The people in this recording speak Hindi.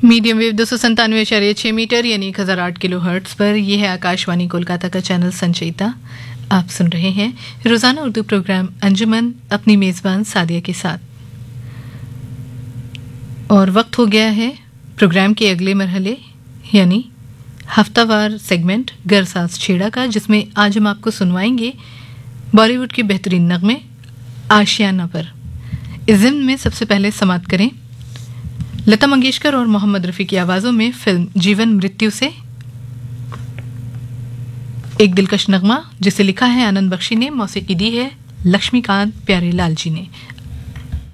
मीडियम वेव 297.6 मीटर यानी 1008 किलो हर्ट्स पर यह है आकाशवाणी कोलकाता का चैनल संचयिता। आप सुन रहे हैं रोजाना उर्दू प्रोग्राम अंजुमन अपनी मेजबान सादिया के साथ, और वक्त हो गया है प्रोग्राम के अगले मरहले यानी हफ्तावार सेगमेंट गर सास छेड़ा का, जिसमें आज हम आपको सुनवाएंगे बॉलीवुड के बेहतरीन नगमे आशियाना पर। इस ज़िम्न में सबसे पहले समाप्त करें लता मंगेशकर और मोहम्मद रफ़ी की आवाज़ों में फिल्म जीवन मृत्यु से एक दिलकश नगमा जिसे लिखा है आनंद बख्शी ने, मौसीकी दी है लक्ष्मीकांत प्यारेलाल जी ने।